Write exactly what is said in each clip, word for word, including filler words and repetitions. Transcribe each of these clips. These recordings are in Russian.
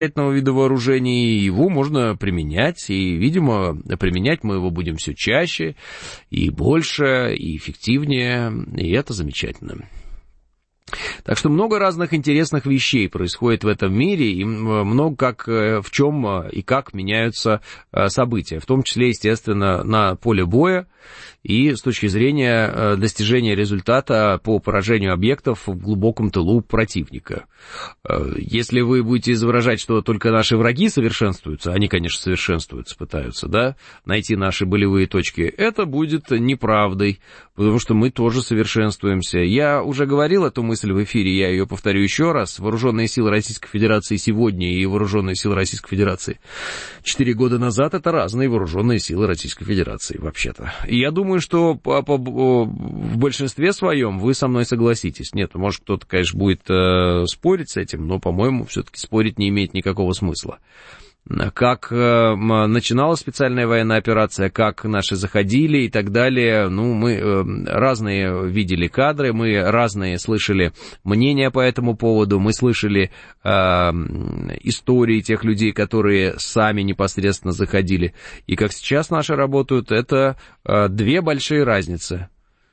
этого вида вооружений, его можно применять, и, видимо, применять мы его будем все чаще, и больше, и эффективнее, и это замечательно. Так что много разных интересных вещей происходит в этом мире, и много как, в чем и как меняются события, в том числе, естественно, на поле боя и с точки зрения достижения результата по поражению объектов в глубоком тылу противника. Если вы будете изображать, что только наши враги совершенствуются, они, конечно, совершенствуются, пытаются, да, найти наши болевые точки, это будет неправдой, потому что мы тоже совершенствуемся. Я уже говорил эту мысль в эфире, я ее повторю еще раз. Вооруженные силы Российской Федерации сегодня и вооруженные силы Российской Федерации четыре года назад — это разные вооруженные силы Российской Федерации, вообще-то. И я думаю, что по, по, в большинстве своем вы со мной согласитесь. Нет, может, кто-то, конечно, будет э, спорить с этим, но, по-моему, все-таки спорить не имеет никакого смысла. Как э, начиналась специальная военная операция, как наши заходили и так далее, ну, мы э, разные видели кадры, мы разные слышали мнения по этому поводу, мы слышали э, истории тех людей, которые сами непосредственно заходили, и как сейчас наши работают, это э, две большие разницы,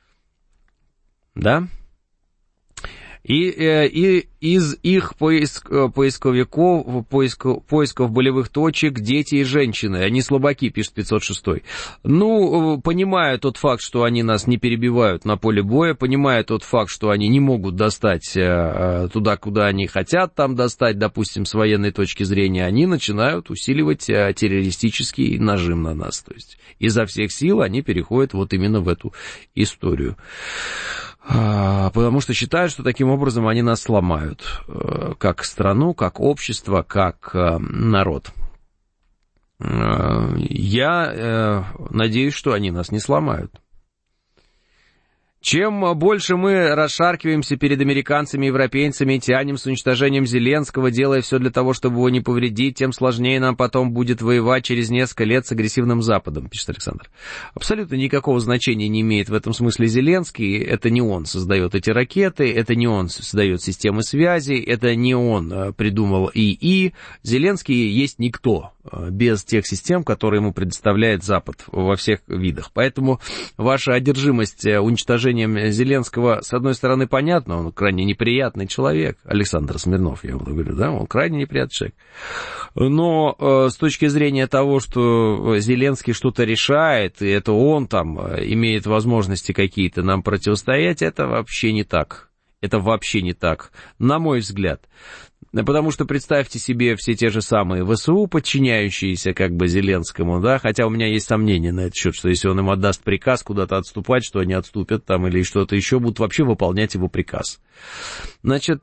да? И, и из их поиск, поисковиков, поиск, поисков болевых точек дети и женщины, они слабаки, пишет пятьсот шестой. Ну, понимая тот факт, что они нас не перебивают на поле боя, понимая тот факт, что они не могут достать туда, куда они хотят там достать, допустим, с военной точки зрения, они начинают усиливать террористический нажим на нас. То есть изо всех сил они переходят вот именно в эту историю. Потому что считают, что таким образом они нас сломают, как страну, как общество, как народ. Я надеюсь, что они нас не сломают. Чем больше мы расшаркиваемся перед американцами и европейцами, тянем с уничтожением Зеленского, делая все для того, чтобы его не повредить, тем сложнее нам потом будет воевать через несколько лет с агрессивным Западом, пишет Александр. Абсолютно никакого значения не имеет в этом смысле Зеленский. Это не он создает эти ракеты, это не он создает системы связи, это не он придумал ИИ. Зеленский есть никто без тех систем, которые ему предоставляет Запад во всех видах. Поэтому ваша одержимость уничтожением Зеленского, с одной стороны, понятно, он крайне неприятный человек, Александр Смирнов, я вам говорю, да, он крайне неприятный человек. Но э, с точки зрения того, что Зеленский что-то решает, и это он там имеет возможности какие-то нам противостоять, это вообще не так. Это вообще не так, на мой взгляд. Потому что представьте себе все те же самые ВСУ, подчиняющиеся как бы Зеленскому, да, хотя у меня есть сомнения на этот счет, что если он им отдаст приказ куда-то отступать, что они отступят там или что-то еще, будут вообще выполнять его приказ. Значит,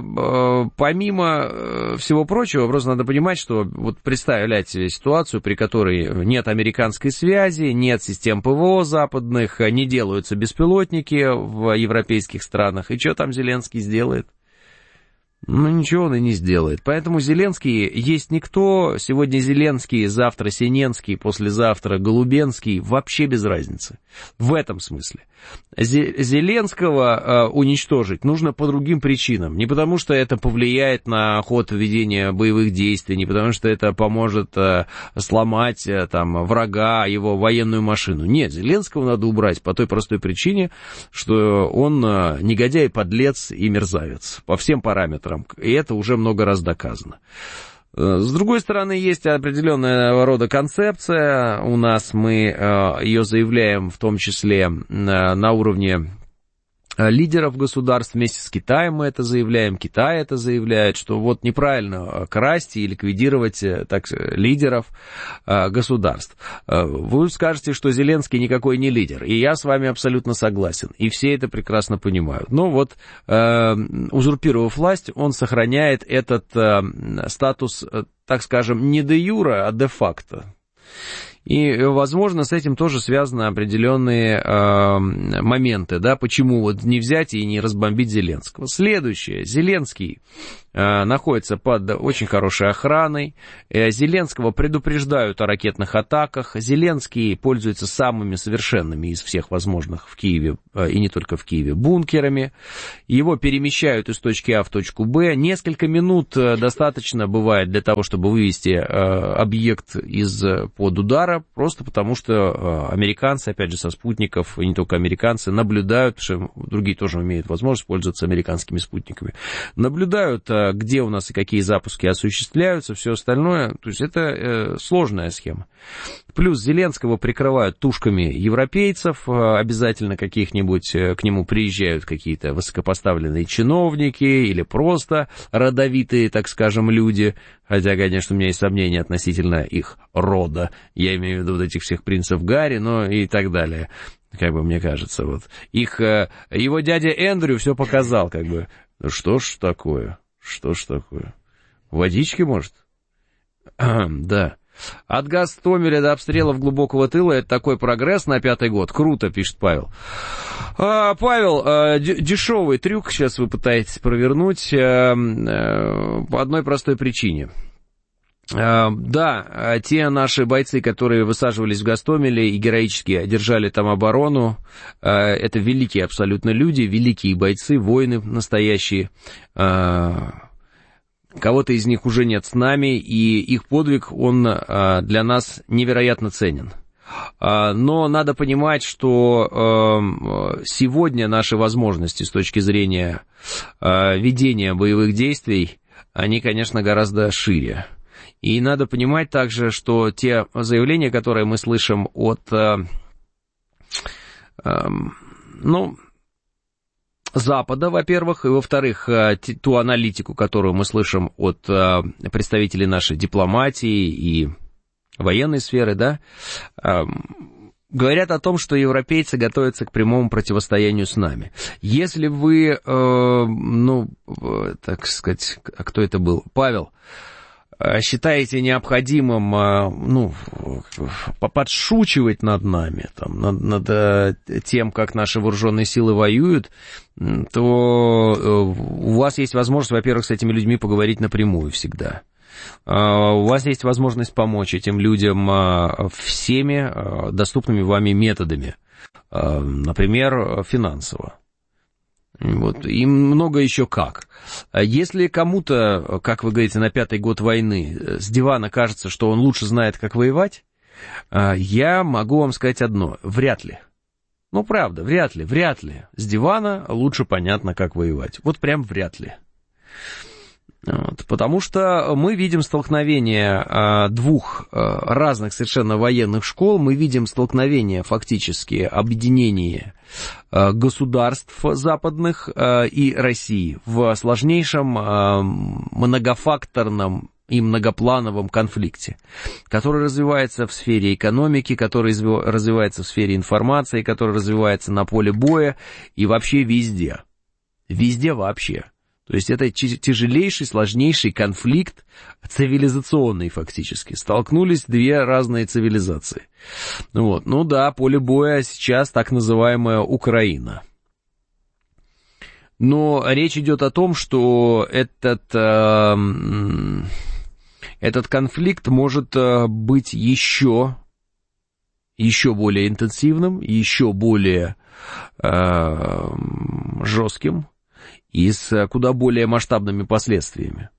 помимо всего прочего, просто надо понимать, что вот представлять себе ситуацию, при которой нет американской связи, нет систем ПВО западных, не делаются беспилотники в европейских странах, и что там Зеленский сделает? Ну, ничего он и не сделает. Поэтому Зеленский есть никто. Сегодня Зеленский, завтра Синенский, послезавтра Голубенский. Вообще без разницы. В этом смысле. Зеленского э, уничтожить нужно по другим причинам. Не потому, что это повлияет на ход ведения боевых действий, не потому, что это поможет э, сломать э, там, врага, его военную машину. Нет, Зеленского надо убрать по той простой причине, что он э, негодяй, подлец и мерзавец. По всем параметрам. И это уже много раз доказано. С другой стороны, есть определенного рода концепция. У нас мы ее заявляем в том числе на уровне лидеров государств, вместе с Китаем мы это заявляем, Китай это заявляет, что вот неправильно красть и ликвидировать так, лидеров государств. Вы скажете, что Зеленский никакой не лидер, и я с вами абсолютно согласен, и все это прекрасно понимают. Но вот, узурпировав власть, он сохраняет этот статус, так скажем, не де юре, а де факто. И, возможно, с этим тоже связаны определенные э, моменты, да, почему вот не взять и не разбомбить Зеленского. Следующее. Зеленский э, находится под очень хорошей охраной. Э, Зеленского предупреждают о ракетных атаках. Зеленский пользуется самыми совершенными из всех возможных в Киеве, э, и не только в Киеве, бункерами. Его перемещают из точки А в точку Б. Несколько минут э, достаточно бывает для того, чтобы вывести э, объект из-под удара, просто потому что американцы, опять же, со спутников, и не только американцы, наблюдают, потому что другие тоже имеют возможность пользоваться американскими спутниками, наблюдают, где у нас и какие запуски осуществляются, все остальное, то есть это сложная схема. Плюс Зеленского прикрывают тушками европейцев, обязательно каких-нибудь, к нему приезжают какие-то высокопоставленные чиновники или просто родовитые, так скажем, люди, хотя, конечно, у меня есть сомнения относительно их рода, я имею в виду вот этих всех принцев Гарри, но и так далее, как бы мне кажется, вот. Их, его дядя Эндрю все показал, как бы, ну что ж такое, что ж такое, водички, может? Да. От Гастомеля до обстрелов глубокого тыла — это такой прогресс на пятый год. Круто, пишет Павел. А, Павел, а, д- дешевый трюк сейчас вы пытаетесь провернуть а, а, по одной простой причине. А, да, те наши бойцы, которые высаживались в Гастомеле и героически держали там оборону, а, это великие абсолютно люди, великие бойцы, воины настоящие. А, Кого-то из них уже нет с нами, и их подвиг, он а, для нас невероятно ценен. А, но надо понимать, что а, сегодня наши возможности с точки зрения а, ведения боевых действий, они, конечно, гораздо шире. И надо понимать также, что те заявления, которые мы слышим от, а, а, ну... Запада, во-первых, и, во-вторых, ту аналитику, которую мы слышим от представителей нашей дипломатии и военной сферы, да, говорят о том, что европейцы готовятся к прямому противостоянию с нами. Если вы, ну, так сказать, кто это был? Павел, считаете необходимым, ну, подшучивать над нами, там, над, над тем, как наши вооруженные силы воюют, то у вас есть возможность, во-первых, с этими людьми поговорить напрямую всегда. У вас есть возможность помочь этим людям всеми доступными вами методами, например, финансово. Вот, и много еще как. Если кому-то, как вы говорите, на пятый год войны с дивана кажется, что он лучше знает, как воевать, я могу вам сказать одно: вряд ли. Ну, правда, вряд ли, вряд ли. С дивана лучше понятно, как воевать. Вот прям вряд ли. Вот, потому что мы видим столкновение а, двух а, разных совершенно военных школ, мы видим столкновение, фактически, объединение а, государств западных а, и России в сложнейшем а, многофакторном и многоплановом конфликте, который развивается в сфере экономики, который развивается в сфере информации, который развивается на поле боя и вообще везде. Везде вообще. То есть это тяжелейший, сложнейший конфликт, цивилизационный фактически. Столкнулись две разные цивилизации. Вот. Ну да, поле боя сейчас так называемая Украина. Но речь идет о том, что этот, э, этот конфликт может быть еще, еще более интенсивным, еще более э, жестким и с куда более масштабными последствиями.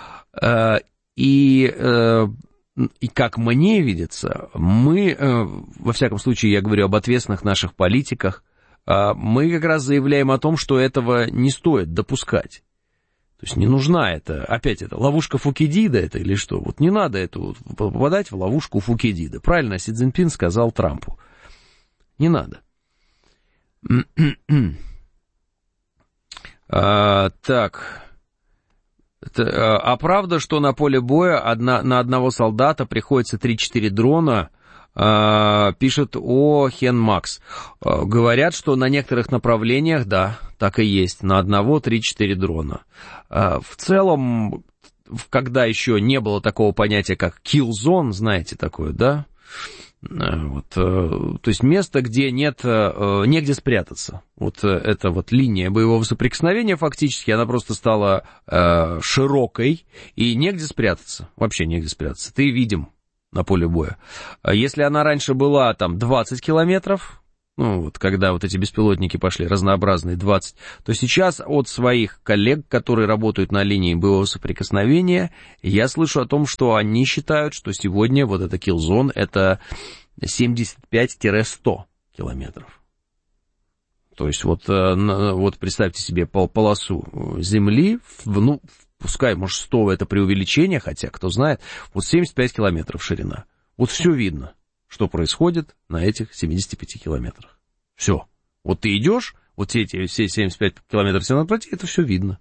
И, и как мне видится, мы, во всяком случае, я говорю об ответственных наших политиках, мы как раз заявляем о том, что этого не стоит допускать. То есть не нужна это, опять это, ловушка Фукидида это или что? Вот не надо это, попадать в ловушку Фукидида. Правильно Си Цзиньпин сказал Трампу. Не надо. А, так, а правда, что на поле боя одна, на одного солдата приходится три-четыре дрона, а, пишет О. Хен Макс. А, говорят, что на некоторых направлениях, да, так и есть, на одного три-четыре дрона. А, в целом, когда еще не было такого понятия, как kill zone, знаете такое, да? Вот, то есть место, где нет, негде спрятаться. Вот эта вот линия боевого соприкосновения фактически, она просто стала широкой, и негде спрятаться, вообще негде спрятаться. Ты видим на поле боя. Если она раньше была там двадцать километров, ну вот когда вот эти беспилотники пошли разнообразные двадцать, то сейчас от своих коллег, которые работают на линии боевого соприкосновения, я слышу о том, что они считают, что сегодня вот эта киллзон это семьдесят пять - сто километров. То есть вот, вот представьте себе полосу земли, ну, пускай, может, сто это преувеличение, хотя, кто знает, вот семьдесят пять километров ширина. Вот все видно, что происходит на этих семидесяти пяти километрах. Все. Вот ты идешь, вот все эти все семьдесят пять километров тебе надо пройти, это все видно.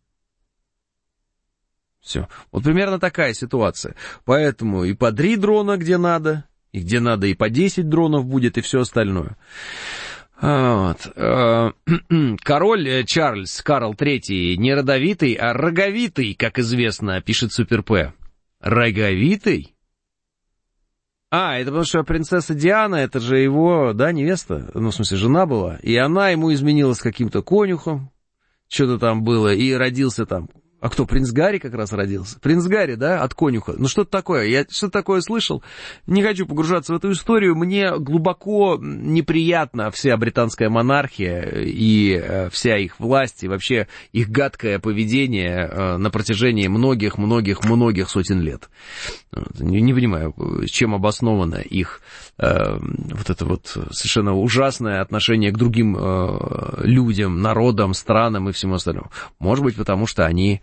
Все. Вот примерно такая ситуация. Поэтому и по три дрона, где надо, и где надо, и по десять дронов будет, и все остальное. Вот. Король Чарльз, Карл третий, не родовитый, а роговитый, как известно, пишет Супер П. Роговитый? А, это потому что принцесса Диана, это же его, да, невеста, ну, в смысле, жена была, и она ему изменила с каким-то конюхом, что-то там было, и родился там. А кто, принц Гарри как раз родился? Принц Гарри, да, от конюха. Ну, что-то такое, я что-то такое слышал. Не хочу погружаться в эту историю. Мне глубоко неприятна вся британская монархия и вся их власть, и вообще их гадкое поведение на протяжении многих-многих-многих сотен лет. Не, не понимаю, чем обосновано их вот это вот совершенно ужасное отношение к другим людям, народам, странам и всему остальному. Может быть, потому что они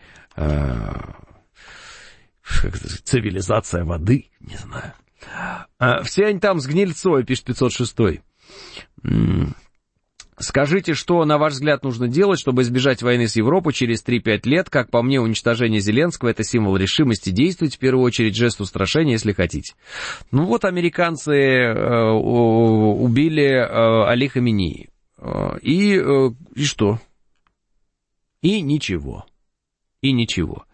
цивилизация воды, не знаю. Все они там с гнильцой, пишет пятьсот шестой. Скажите, что, на ваш взгляд, нужно делать, чтобы избежать войны с Европой через три-пять лет? Как по мне, уничтожение Зеленского — это символ решимости действовать, в первую очередь, жест устрашения, если хотите. Ну вот, американцы э, убили э, Али Хаменеи. И, э, и что? И ничего. И ничего.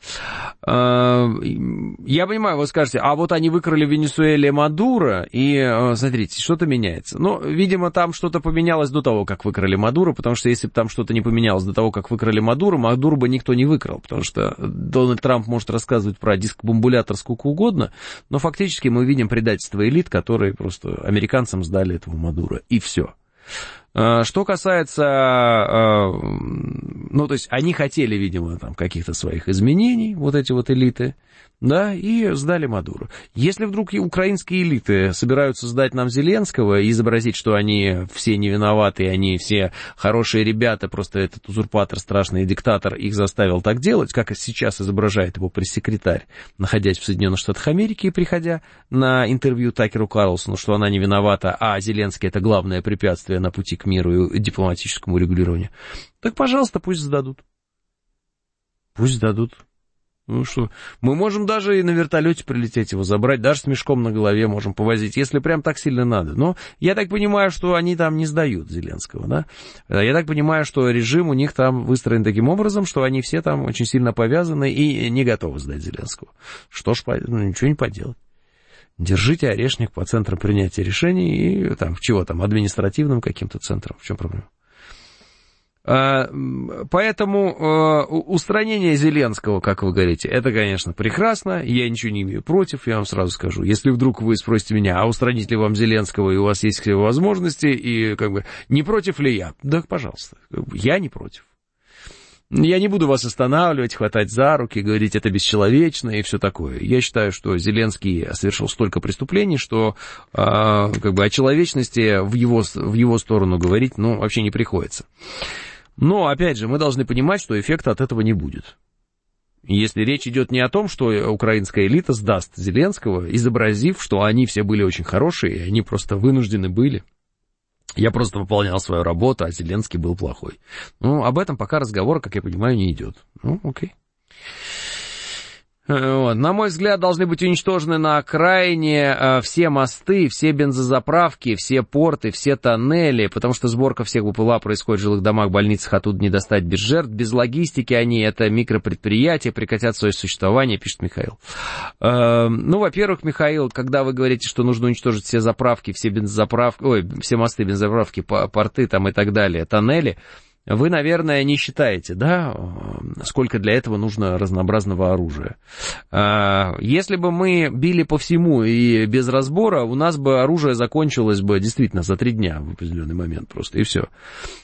Я понимаю, вы скажете, а вот они выкрали в Венесуэле Мадуро, и, смотрите, что-то меняется. Ну, видимо, там что-то поменялось до того, как выкрали Мадуро, потому что если бы там что-то не поменялось до того, как выкрали Мадуро, Мадуро бы никто не выкрал, потому что Дональд Трамп может рассказывать про диск-бомбулятор сколько угодно, но фактически мы видим предательство элит, которые просто американцам сдали этого Мадуро, и все. Что касается, ну, то есть они хотели, видимо, там каких-то своих изменений, вот эти вот элиты, да, и сдали Мадуро. Если вдруг украинские элиты собираются сдать нам Зеленского и изобразить, что они все не виноваты, они все хорошие ребята, просто этот узурпатор, страшный диктатор их заставил так делать, как сейчас изображает его пресс-секретарь, находясь в Соединенных Штатах Америки и приходя на интервью Такеру Карлсону, что она не виновата, а Зеленский — это главное препятствие на пути к миру и дипломатическому регулированию, так, пожалуйста, пусть сдадут. Пусть сдадут. Ну что, мы можем даже и на вертолете прилететь его забрать, даже с мешком на голове можем повозить, если прям так сильно надо. Но я так понимаю, что они там не сдают Зеленского, да? Я так понимаю, что режим у них там выстроен таким образом, что они все там очень сильно повязаны и не готовы сдать Зеленского. Что ж, ну, ничего не поделать. Держите орешник по центрам принятия решений и там, чего там, административным каким-то центром. В чем проблема? Поэтому устранение Зеленского, как вы говорите, это, конечно, прекрасно, я ничего не имею против, я вам сразу скажу. Если вдруг вы спросите меня, а устранить ли вам Зеленского, и у вас есть возможности, и как бы не против ли я? Да, пожалуйста, я не против. Я не буду вас останавливать, хватать за руки, говорить, это бесчеловечно и все такое. Я считаю, что Зеленский совершил столько преступлений, что э, как бы о человечности в его, в его сторону говорить, ну, вообще не приходится. Но, опять же, мы должны понимать, что эффекта от этого не будет. Если речь идет не о том, что украинская элита сдаст Зеленского, изобразив, что они все были очень хорошие, и они просто вынуждены были. Я просто выполнял свою работу, а Зеленский был плохой. Ну, об этом пока разговор, как я понимаю, не идет. Ну, окей. Вот. На мой взгляд, должны быть уничтожены на окраине э, все мосты, все бензозаправки, все порты, все тоннели, потому что сборка всех БПЛА происходит в жилых домах, больницах, оттуда не достать без жертв. Без логистики они, это микропредприятия, прекратят свое существование, пишет Михаил. Э, ну, во-первых, Михаил, когда вы говорите, что нужно уничтожить все заправки, все бензозаправки, ой, все мосты, бензозаправки, порты там и так далее, тоннели, вы, наверное, не считаете, да, сколько для этого нужно разнообразного оружия. Если бы мы били по всему и без разбора, у нас бы оружие закончилось бы действительно за три дня в определенный момент просто, и все.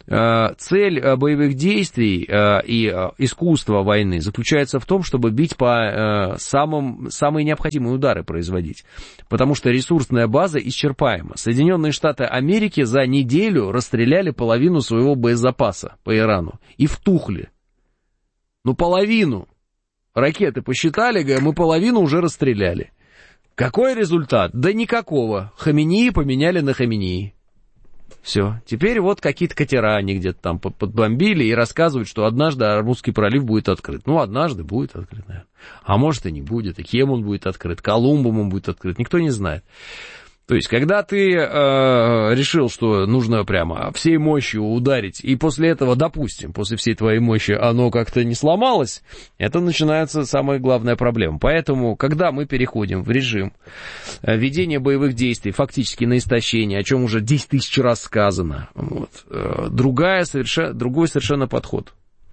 Цель боевых действий и искусство войны заключается в том, чтобы бить по самым, самые необходимые удары производить, потому что ресурсная база исчерпаема. Соединенные Штаты Америки за неделю расстреляли половину своего боезапаса по Ирану и втухли. Ну, половину. Ракеты посчитали, говорят, мы половину уже расстреляли. Какой результат? Да никакого. Хаменеи поменяли на Хаменеи. Все. Теперь вот какие-то катера они где-то там подбомбили и рассказывают, что однажды Армузский пролив будет открыт. Ну, однажды будет открыт, наверное. А может и не будет. И кем он будет открыт, Колумбом он будет открыт. Никто не знает. То есть, когда ты э, решил, что нужно прямо всей мощью ударить, и после этого, допустим, после всей твоей мощи оно как-то не сломалось, это начинается самая главная проблема. Поэтому, когда мы переходим в режим ведения боевых действий фактически на истощение, о чем уже десять тысяч раз сказано, вот, э, другая совершенно, другой совершенно подход.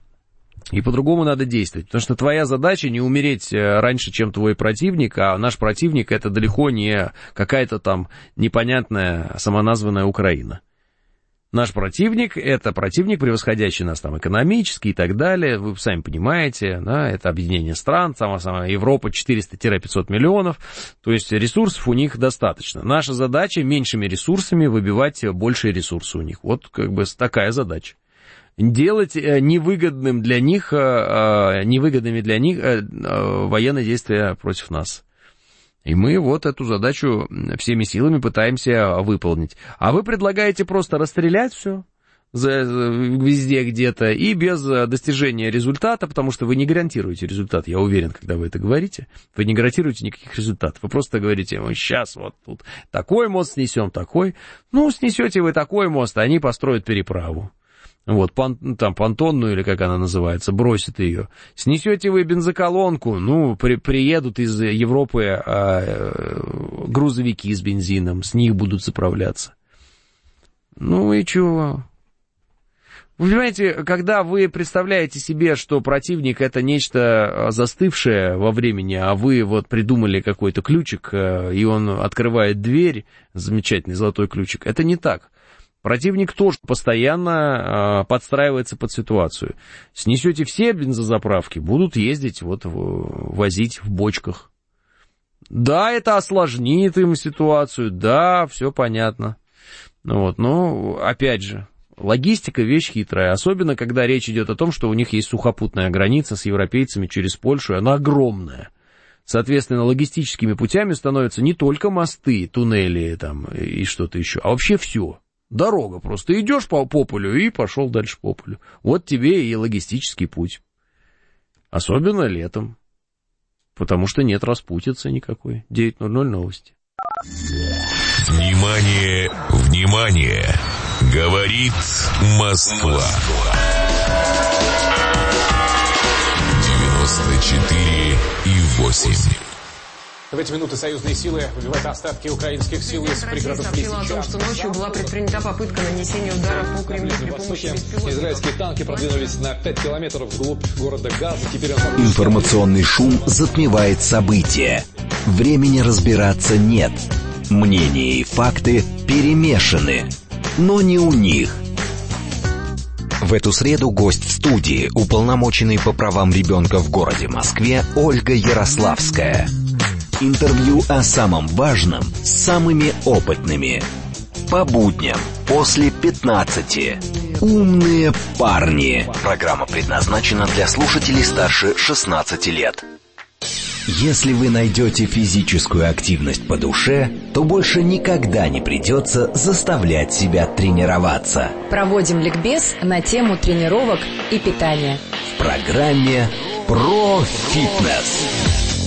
И по-другому надо действовать, потому что твоя задача не умереть раньше, чем твой противник, а наш противник это далеко не какая-то там непонятная самоназванная Украина. Наш противник это противник, превосходящий нас там экономически и так далее, вы сами понимаете, да, это объединение стран, сама-сама Европа четыреста-пятьсот миллионов, то есть ресурсов у них достаточно. Наша задача меньшими ресурсами выбивать большие ресурсы у них, вот как бы такая задача. Делать невыгодным для них, невыгодными для них военные действия против нас. И мы вот эту задачу всеми силами пытаемся выполнить. А вы предлагаете просто расстрелять все везде где-то и без достижения результата, потому что вы не гарантируете результат, я уверен, когда вы это говорите. Вы не гарантируете никаких результатов. Вы просто говорите, мы сейчас вот тут такой мост снесем, такой. Ну, снесете вы такой мост, а они построят переправу. Вот, пон, там, понтонную, или как она называется, бросит ее. Снесете вы бензоколонку, ну, при, приедут из Европы а, грузовики с бензином, с них будут заправляться. Ну и чего? Вы понимаете, когда вы представляете себе, что противник это нечто застывшее во времени, а вы вот придумали какой-то ключик, и он открывает дверь, замечательный золотой ключик, это не так. Противник тоже постоянно э, подстраивается под ситуацию. Снесете все бензозаправки, будут ездить, вот, возить в бочках. Да, это осложнит им ситуацию, да, все понятно. Вот, но, опять же, логистика вещь хитрая, особенно когда речь идет о том, что у них есть сухопутная граница с европейцами через Польшу, и она огромная. Соответственно, логистическими путями становятся не только мосты, туннели там, и что-то еще, а вообще все. Дорога просто. Идешь по, по полю и пошел дальше по полю. Вот тебе и логистический путь. Особенно летом. Потому что нет распутицы никакой. девять ноль ноль новости. Внимание, внимание. Говорит Москва. девяносто четыре и восемь. В эти минуты союзные силы выбивают остатки украинских сил из пригородов Лисичанска. о том, что ночью была предпринята попытка нанесения удара по Кремлю при помощи беспилотников. Израильские танки продвинулись на пять километров вглубь города Газа. Теперь он... Информационный шум затмевает события. Времени разбираться нет. Мнения и факты перемешаны. Но не у них. В эту среду гость в студии, уполномоченный по правам ребенка в городе Москве Ольга Ярославская. Интервью о самом важном с самыми опытными. По будням после пятнадцати. Умные парни. Программа предназначена для слушателей старше шестнадцати лет. Если вы найдете физическую активность по душе, то больше никогда не придется заставлять себя тренироваться. Проводим ликбез на тему тренировок и питания. В программе «Про фитнес».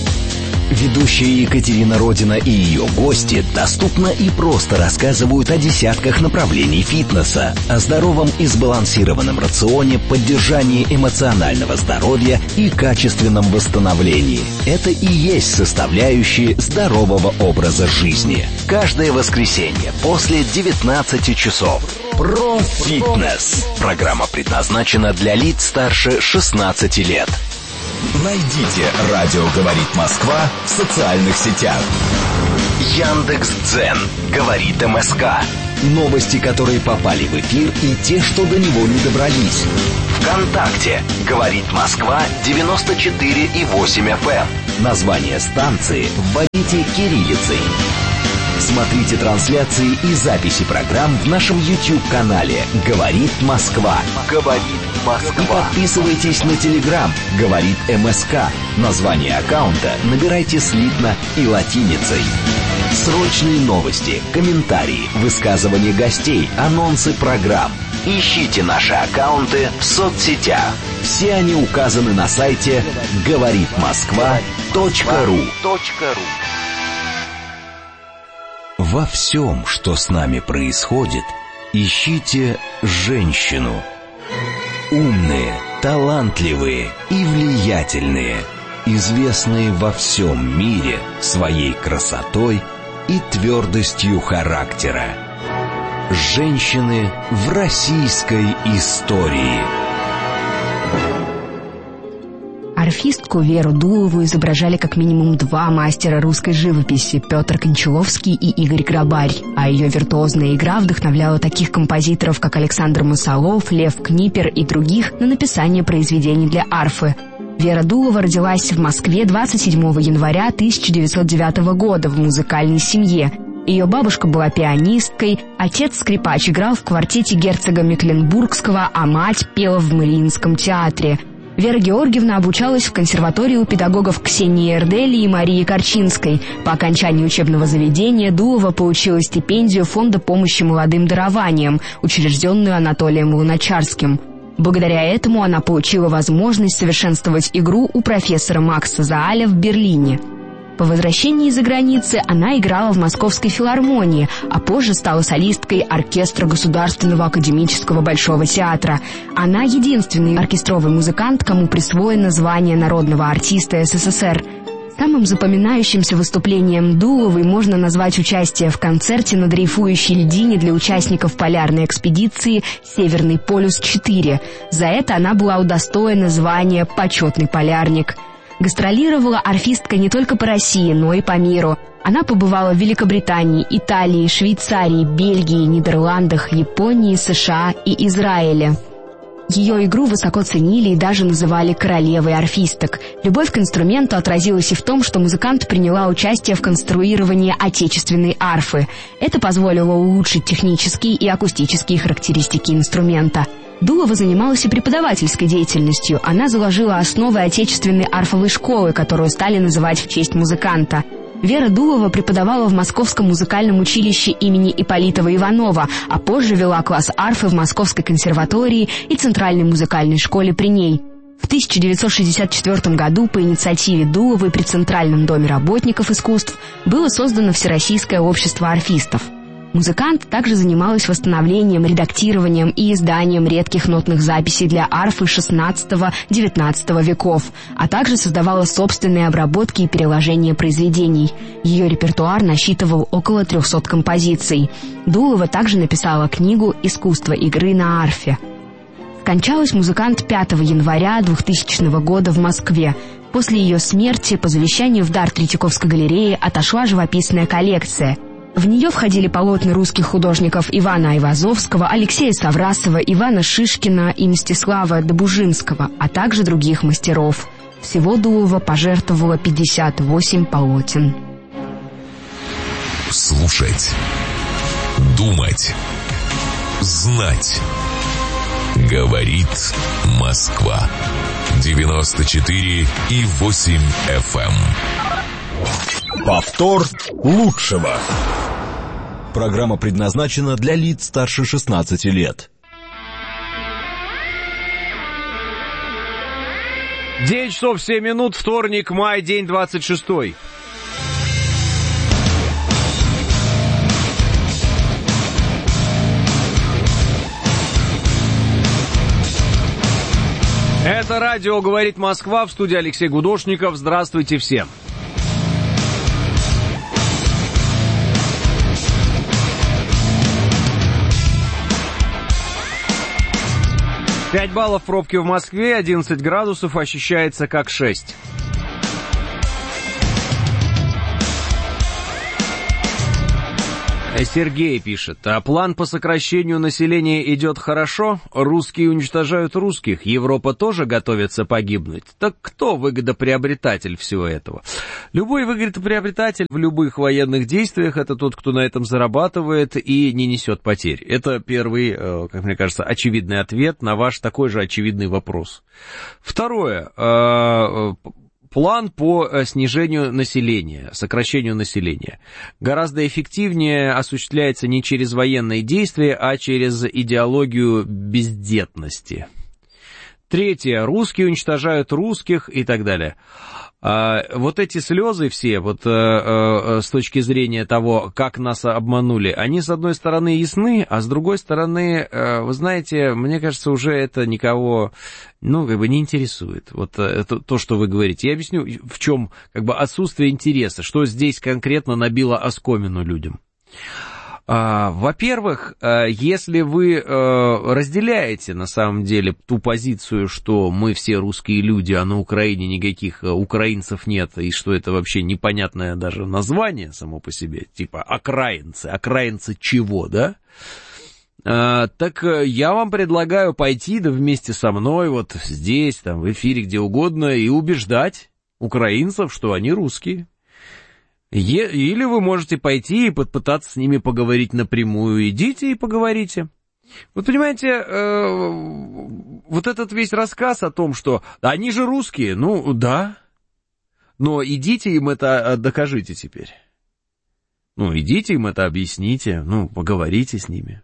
Ведущая Екатерина Родина и ее гости доступно и просто рассказывают о десятках направлений фитнеса, о здоровом и сбалансированном рационе, поддержании эмоционального здоровья и качественном восстановлении. Это и есть составляющие здорового образа жизни. Каждое воскресенье после девятнадцати часов. Про фитнес. Программа предназначена для лиц старше шестнадцати лет. Найдите «Радио говорит Москва» в социальных сетях. Яндекс.Дзен говорит МСК. Новости, которые попали в эфир, и те, что до него не добрались. ВКонтакте говорит Москва девяносто четыре и восемь эф эм. Название станции вводите кириллицей. Смотрите трансляции и записи программ в нашем YouTube-канале «Говорит Москва». «Говорит Москва». И подписывайтесь на Telegram «Говорит МСК». Название аккаунта набирайте слитно и латиницей. Срочные новости, комментарии, высказывания гостей, анонсы программ. Ищите наши аккаунты в соцсетях. Все они указаны на сайте говорит москва точка ру. Во всем, что с нами происходит, ищите женщину. Умные, талантливые и влиятельные, известные во всем мире своей красотой и твердостью характера. Женщины в российской истории. Арфистку Веру Дулову изображали как минимум два мастера русской живописи – Петр Кончаловский и Игорь Грабарь, а ее виртуозная игра вдохновляла таких композиторов, как Александр Масолов, Лев Книпер и других на написание произведений для арфы. Вера Дулова родилась в Москве двадцать седьмого января тысяча девятьсот девятого года в музыкальной семье. Ее бабушка была пианисткой, отец скрипач играл в квартете герцога Мекленбургского, а мать пела в Мариинском театре. Вера Георгиевна обучалась в консерватории у педагогов Ксении Эрдели и Марии Корчинской. По окончании учебного заведения Дулова получила стипендию Фонда помощи молодым дарованиям, учрежденную Анатолием Луначарским. Благодаря этому она получила возможность совершенствовать игру у профессора Макса Зааля в Берлине. По возвращении из-за границы она играла в Московской филармонии, а позже стала солисткой оркестра Государственного академического Большого театра. Она единственный оркестровый музыкант, кому присвоено звание народного артиста СССР. Самым запоминающимся выступлением Дуловой можно назвать участие в концерте на дрейфующей льдине для участников полярной экспедиции «Северный полюс-четыре». За это она была удостоена звания «Почетный полярник». Гастролировала арфистка не только по России, но и по миру. Она побывала в Великобритании, Италии, Швейцарии, Бельгии, Нидерландах, Японии, США и Израиле. Ее игру высоко ценили и даже называли королевой арфисток. Любовь к инструменту отразилась и в том, что музыкант приняла участие в конструировании отечественной арфы. Это позволило улучшить технические и акустические характеристики инструмента. Дулова занималась и преподавательской деятельностью. Она заложила основы отечественной арфовой школы, которую стали называть в честь музыканта. Вера Дулова преподавала в Московском музыкальном училище имени Ипполитова Иванова, а позже вела класс арфы в Московской консерватории и Центральной музыкальной школе при ней. В тысяча девятьсот шестьдесят четвёртом году по инициативе Дуловой при Центральном доме работников искусств было создано Всероссийское общество арфистов. Музыкант также занималась восстановлением, редактированием и изданием редких нотных записей для арфы шестнадцатого-девятнадцатого веков, а также создавала собственные обработки и переложения произведений. Ее репертуар насчитывал около трехсот композиций. Дулова также написала книгу «Искусство игры на арфе». Скончалась музыкант пятого января двухтысячного года в Москве. После ее смерти по завещанию в дар Третьяковской галереи отошла живописная коллекция. В нее входили полотна русских художников Ивана Айвазовского, Алексея Саврасова, Ивана Шишкина и Мстислава Добужинского, а также других мастеров. Всего Дулова пожертвовала пятьдесят восемь полотен. Слушать, думать, знать. Говорит Москва. девяносто четыре и восемь эф эм. Повтор лучшего. Программа предназначена для лиц старше шестнадцати лет. девять часов семь минут, вторник, май, день двадцать шестой. Это радио «Говорит Москва», в студии Алексей Гудошников. Здравствуйте всем. пять баллов пробки в Москве, одиннадцать градусов, ощущается как шесть. Сергей пишет, а план по сокращению населения идет хорошо, русские уничтожают русских, Европа тоже готовится погибнуть. Так кто выгодоприобретатель всего этого? Любой выгодоприобретатель в любых военных действиях — это тот, кто на этом зарабатывает и не несет потерь. Это первый, как мне кажется, очевидный ответ на ваш такой же очевидный вопрос. Второе. План по снижению населения, сокращению населения гораздо эффективнее осуществляется не через военные действия, а через идеологию бездетности. Третье. Русские уничтожают русских и так далее. А, вот эти слезы все, вот а, а, с точки зрения того, как нас обманули, они, с одной стороны, ясны, а с другой стороны, а, вы знаете, мне кажется, уже это никого, ну, как бы не интересует. Вот это, то, что вы говорите. Я объясню, в чем, как бы, отсутствие интереса, что здесь конкретно набило оскомину людям. Во-первых, если вы разделяете на самом деле ту позицию, что мы все русские люди, а на Украине никаких украинцев нет, и что это вообще непонятное даже название само по себе, типа окраинцы, окраинцы чего, да? Так я вам предлагаю пойти, да вместе со мной, вот здесь, там, в эфире, где угодно, и убеждать украинцев, что они русские. Или вы можете пойти и попытаться с ними поговорить напрямую. Идите и поговорите. Вот понимаете, э, вот этот весь рассказ о том, что они же русские, ну да, но идите им это докажите теперь. Ну, идите им это объясните, ну, поговорите с ними.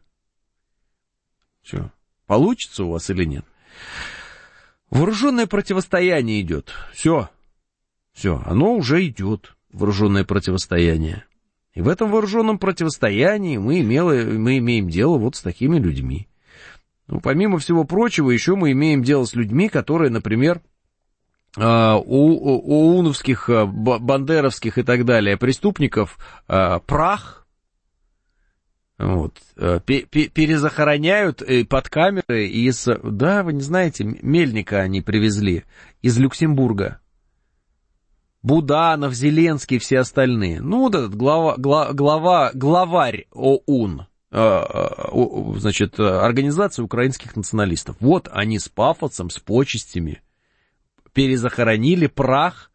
Что, получится у вас или нет? Вооруженное противостояние идет. Все, все, оно уже идет. Вооруженное противостояние. И в этом вооруженном противостоянии мы, имели, мы имеем дело вот с такими людьми. Ну, помимо всего прочего, еще мы имеем дело с людьми, которые, например, у, у ОУНовских, бандеровских и так далее преступников прах вот, перезахороняют под камеры из... Да, вы не знаете, Мельника они привезли из Люксембурга. Буданов, Зеленский, все остальные. Ну, вот этот глава, глава, главарь ОУН, значит, Организация украинских националистов. Вот они с пафосом, с почестями перезахоронили прах.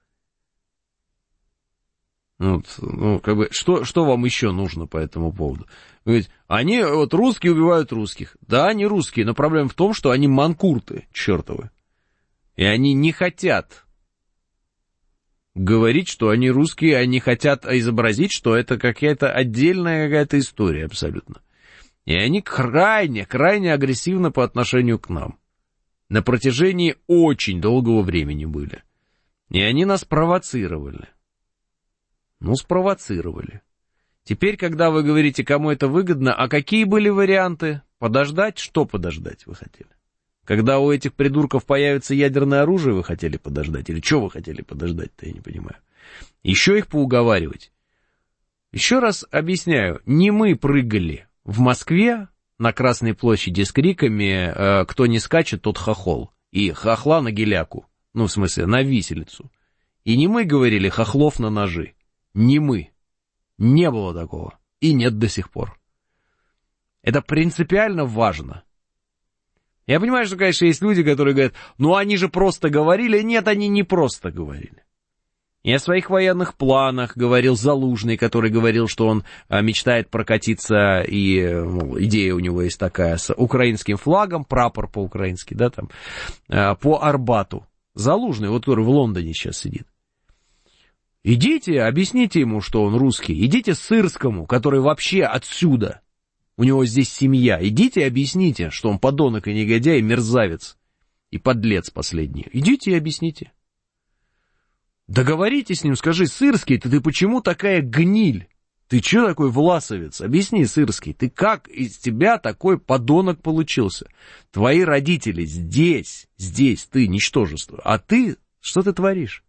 Вот, ну, как бы, что, что вам еще нужно по этому поводу? Ведь они, вот, русские убивают русских. Да, они русские, но проблема в том, что они манкурты чертовы. И они не хотят говорить, что они русские, они хотят изобразить, что это какая-то отдельная какая-то история абсолютно. И они крайне, крайне агрессивны по отношению к нам. На протяжении очень долгого времени были. И они нас провоцировали. Ну, спровоцировали. Теперь, когда вы говорите, кому это выгодно, а какие были варианты? Подождать? Что подождать вы хотели? Когда у этих придурков появится ядерное оружие, вы хотели подождать? Или что вы хотели подождать-то, я не понимаю. Еще их поуговаривать. Еще раз объясняю, не мы прыгали в Москве на Красной площади с криками «Кто не скачет, тот хохол». И хохла на геляку, ну, в смысле, на виселицу. И не мы говорили «хохлов на ножи». Не мы. Не было такого. И нет до сих пор. Это принципиально важно. Я понимаю, что, конечно, есть люди, которые говорят, ну они же просто говорили. Нет, они не просто говорили. И о своих военных планах говорил Залужный, который говорил, что он а, мечтает прокатиться, и ну, идея у него есть такая, с украинским флагом, прапор по-украински, да, там, а, по Арбату. Залужный, вот который в Лондоне сейчас сидит. Идите, объясните ему, что он русский. Идите Сырскому, который вообще отсюда. У него здесь семья. Идите и объясните, что он подонок и негодяй, и мерзавец, и подлец последний. Идите и объясните. Договоритесь с ним, скажи, Сырский, ты, ты почему такая гниль? Ты что такой власовец? Объясни, Сырский, ты как из тебя такой подонок получился? Твои родители здесь, здесь, ты ничтожество, а ты, что ты творишь?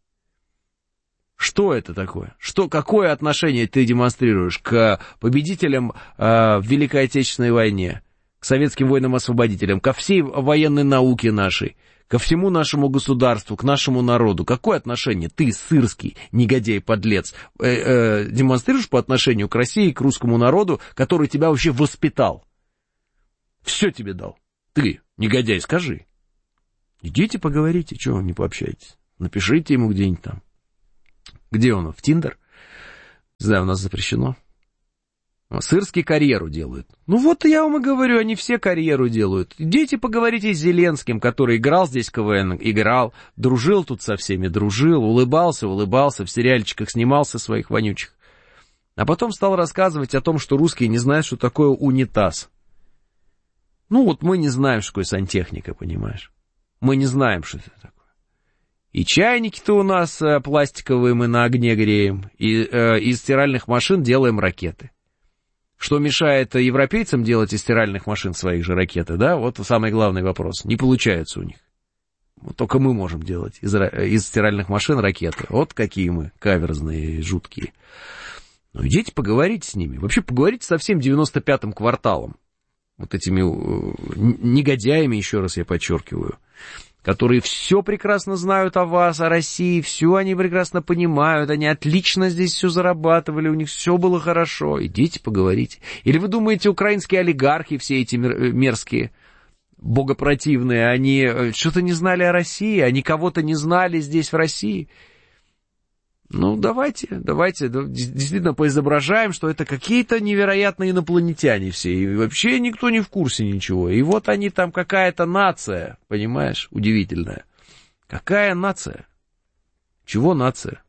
Что это такое? Что, какое отношение ты демонстрируешь к победителям э, в Великой Отечественной войне, к советским воинам-освободителям, ко всей военной науке нашей, ко всему нашему государству, к нашему народу? Какое отношение ты, Сырский, негодяй-подлец, э, э, демонстрируешь по отношению к России, к русскому народу, который тебя вообще воспитал? Все тебе дал. Ты, негодяй, скажи. Идите поговорите, чего вы не пообщаетесь? Напишите ему где-нибудь там. Где он? В Тиндер? Не знаю, у нас запрещено. Сырский карьеру делают. Ну вот я вам и говорю, они все карьеру делают. Идите поговорите с Зеленским, который играл здесь КВН, играл, дружил тут со всеми, дружил, улыбался, улыбался, в сериальчиках снимался своих вонючих. А потом стал рассказывать о том, что русские не знают, что такое унитаз. Ну вот мы не знаем, что такое сантехника, понимаешь? Мы не знаем, что это такое. И чайники-то у нас э, пластиковые мы на огне греем, и э, из стиральных машин делаем ракеты. Что мешает европейцам делать из стиральных машин своих же ракеты, да? Вот самый главный вопрос. Не получается у них. Вот только мы можем делать из, из стиральных машин ракеты. Вот какие мы каверзные, жуткие. Ну, идите поговорите с ними. Вообще поговорите со всем девяносто пятым кварталом. Вот этими э, негодяями, еще раз я подчеркиваю, которые все прекрасно знают о вас, о России, все они прекрасно понимают, они отлично здесь все зарабатывали, у них все было хорошо. Идите поговорите. Или вы думаете, украинские олигархи, все эти мерзкие, богопротивные, они что-то не знали о России, они кого-то не знали здесь в России? Ну, давайте, давайте, действительно поизображаем, что это какие-то невероятные инопланетяне все, и вообще никто не в курсе ничего. И вот они там, какая-то нация, понимаешь, удивительная. Какая нация? Чего нация?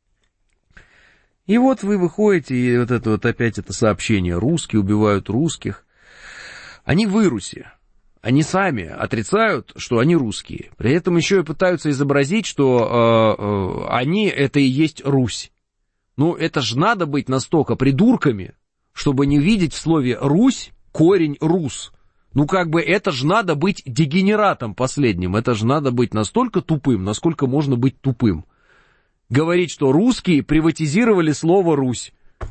И вот вы выходите, и вот это вот опять это сообщение, русские убивают русских. Они в вырусе. Они сами отрицают, что они русские. При этом еще и пытаются изобразить, что э, э, они это и есть Русь. Ну, это же надо быть настолько придурками, чтобы не видеть в слове «Русь» корень «рус». Ну, как бы это же надо быть дегенератом последним. Это же надо быть настолько тупым, насколько можно быть тупым. Говорить, что русские приватизировали слово «Русь».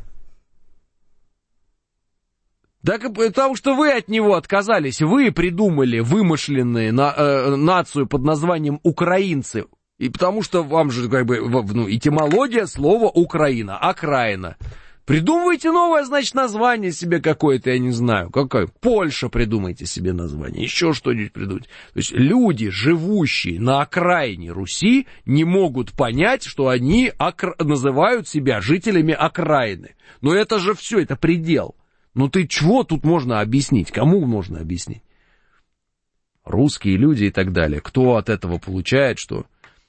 Да потому что вы от него отказались, вы придумали вымышленную на, э, нацию под названием украинцы, и потому что вам же как бы, ну, этимология слова Украина, окраина. Придумывайте новое, значит, название себе какое-то, я не знаю, какое, Польша придумайте себе название, еще что-нибудь придумайте. То есть люди, живущие на окраине Руси, не могут понять, что они окра... называют себя жителями окраины. Но это же все, это предел. Ну ты чего тут можно объяснить? Кому можно объяснить? Русские люди и так далее. Кто от этого получает что?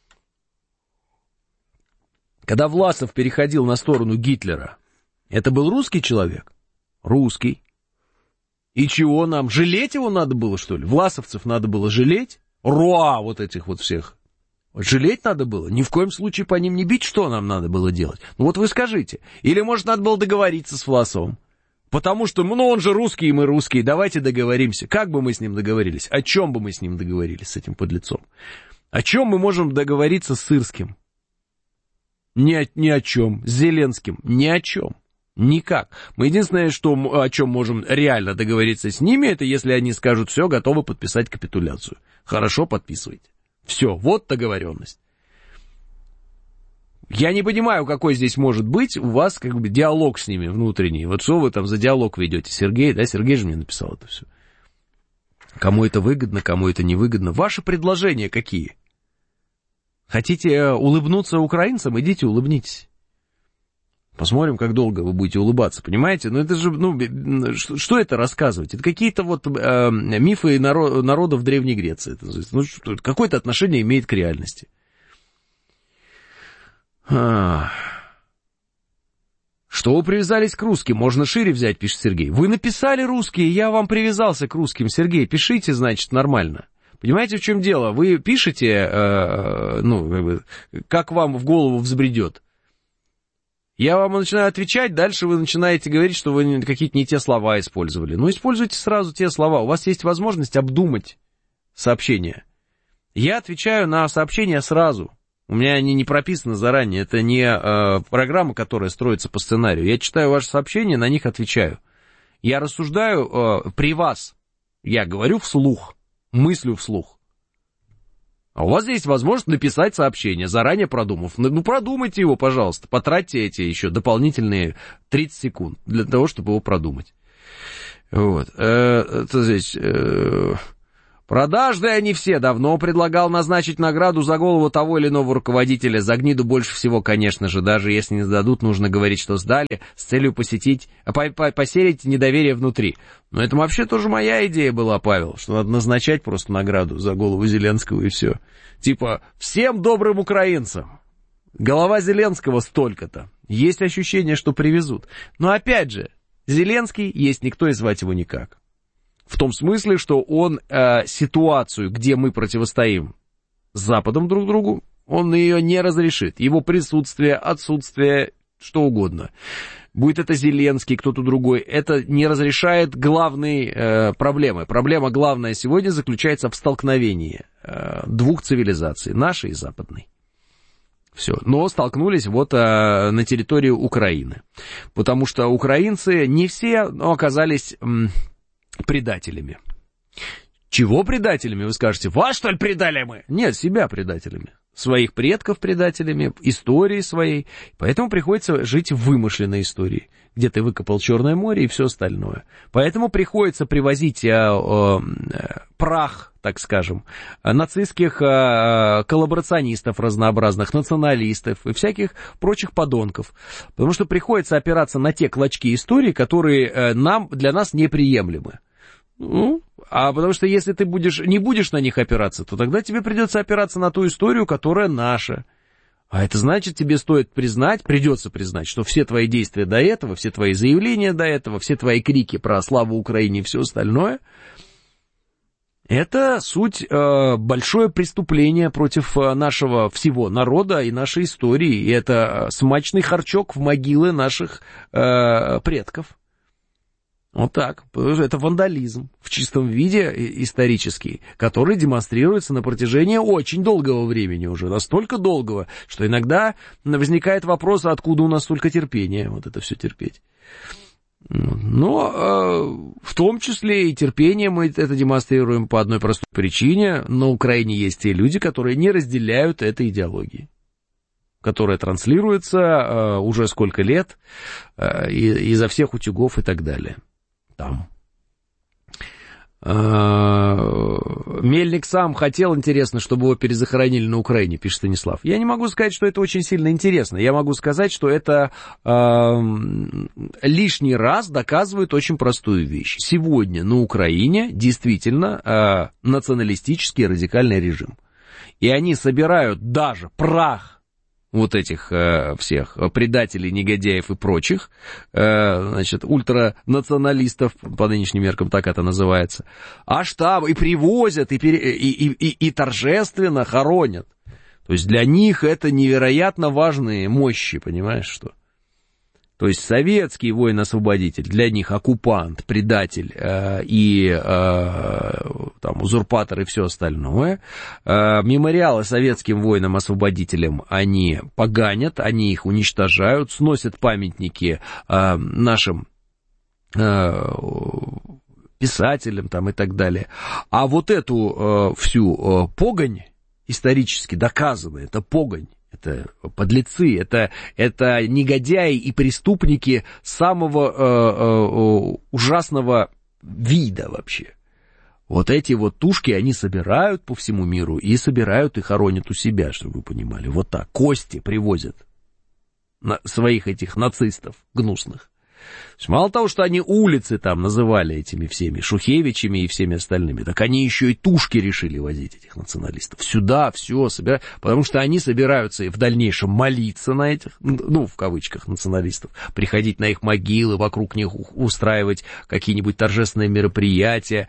Когда Власов переходил на сторону Гитлера, это был русский человек? Русский. И чего нам? Жалеть его надо было, что ли? Власовцев надо было жалеть? Руа вот этих вот всех. Жалеть надо было? Ни в коем случае по ним не бить. Что нам надо было делать? Ну вот вы скажите. Или, может, надо было договориться с Власовым? Потому что, ну, он же русский, и мы русские, давайте договоримся. Как бы мы с ним договорились? О чем бы мы с ним договорились, с этим подлецом? О чем мы можем договориться с Сырским? Ни о, ни о чем. С Зеленским? Ни о чем. Никак. Мы единственное, что, о чем можем реально договориться с ними, это если они скажут, все, готовы подписать капитуляцию. Хорошо, подписывайте. Все, вот договоренность. Я не понимаю, какой здесь может быть у вас как бы диалог с ними внутренний. Вот что вы там за диалог ведете? Сергей, да? Сергей же мне написал это все. Кому это выгодно, кому это невыгодно. Ваши предложения какие? Хотите улыбнуться украинцам? Идите, улыбнитесь. Посмотрим, как долго вы будете улыбаться, понимаете? Ну, это же, ну, что, что это рассказывать? Это какие-то вот э, мифы народ, народов Древней Греции. Это, ну, что, какое-то отношение имеет к реальности. А... Что вы привязались к русским? Можно шире взять, пишет Сергей. Вы написали русские, я вам привязался к русским. Сергей, пишите, значит, нормально. Понимаете, в чем дело? Вы пишете, э, ну, как, бы, как вам в голову взбредет. Я вам начинаю отвечать, дальше вы начинаете говорить, что вы какие-то не те слова использовали. Ну, используйте сразу те слова. У вас есть возможность обдумать сообщение. Я отвечаю на сообщения сразу. У меня они не прописаны заранее. Это не э, программа, которая строится по сценарию. Я читаю ваши сообщения, на них отвечаю. Я рассуждаю э, при вас. Я говорю вслух, мыслю вслух. А у вас есть возможность написать сообщение, заранее продумав. Ну, продумайте его, пожалуйста. Потратьте эти еще дополнительные тридцать секунд для того, чтобы его продумать. Вот. Это здесь... Продажные они все. Давно предлагал назначить награду за голову того или иного руководителя. За гниду больше всего, конечно же. Даже если не сдадут, нужно говорить, что сдали, с целью посетить, поселить недоверие внутри. Но это вообще тоже моя идея была, Павел, что надо назначать просто награду за голову Зеленского и все. Типа, всем добрым украинцам. Голова Зеленского столько-то. Есть ощущение, что привезут. Но опять же, Зеленский есть никто и звать его никак. В том смысле, что он э, ситуацию, где мы противостоим с Западом друг другу, он ее не разрешит. Его присутствие, отсутствие, что угодно. Будет это Зеленский, кто-то другой, это не разрешает главной э, проблемы. Проблема главная сегодня заключается в столкновении э, двух цивилизаций, нашей и западной. Все. Но столкнулись вот а, на территории Украины. Потому что украинцы не все оказались... М- предателями. Чего предателями, вы скажете? Вас, что ли, предали мы? Нет, себя предателями. Своих предков предателями, истории своей. Поэтому приходится жить в вымышленной истории, где ты выкопал Черное море и все остальное. Поэтому приходится привозить а, а, прах, так скажем, нацистских а, коллаборационистов разнообразных, националистов и всяких прочих подонков. Потому что приходится опираться на те клочки истории, которые а, нам, для нас неприемлемы. Ну, а потому что если ты будешь, не будешь на них опираться, то тогда тебе придется опираться на ту историю, которая наша. А это значит, тебе стоит признать, придется признать, что все твои действия до этого, все твои заявления до этого, все твои крики про славу Украине и все остальное, это суть э, большое преступление против нашего всего народа и нашей истории. И это смачный харчок в могилы наших э, предков. Вот так. Это вандализм в чистом виде исторический, который демонстрируется на протяжении очень долгого времени уже. Настолько долгого, что иногда возникает вопрос, откуда у нас столько терпения вот это все терпеть. Но э, в том числе и терпение мы это демонстрируем по одной простой причине. На Украине есть те люди, которые не разделяют этой идеологии, которая транслируется э, уже сколько лет э, изо всех утюгов и так далее. Там. Мельник сам хотел, интересно, чтобы его перезахоронили на Украине, пишет Станислав. Я не могу сказать, что это очень сильно интересно. Я могу сказать, что это э, лишний раз доказывает очень простую вещь. Сегодня на Украине действительно э, националистический радикальный режим. И они собирают даже прах вот этих э, всех предателей, негодяев и прочих, э, значит, ультранационалистов, по нынешним меркам так это называется, а штаб и привозят, и, пере, и, и, и, и торжественно хоронят. То есть для них это невероятно важные мощи, понимаешь, что? То есть советский воин-освободитель, для них оккупант, предатель э, и э, там, узурпатор и все остальное. Э, мемориалы советским воинам-освободителям они поганят, они их уничтожают, сносят памятники э, нашим э, писателям там, и так далее. А вот эту э, всю э, погонь, исторически доказанную, это погонь, это подлецы, это, это негодяи и преступники самого э, э, ужасного вида вообще. Вот эти вот тушки они собирают по всему миру и собирают и хоронят у себя, чтобы вы понимали. Вот так, кости привозят на своих этих нацистов гнусных. Мало того, что они улицы там называли этими всеми Шухевичами и всеми остальными, так они еще и тушки решили возить, этих националистов. Сюда все собирают, потому что они собираются и в дальнейшем молиться на этих, ну, в кавычках, националистов, приходить на их могилы, вокруг них устраивать какие-нибудь торжественные мероприятия.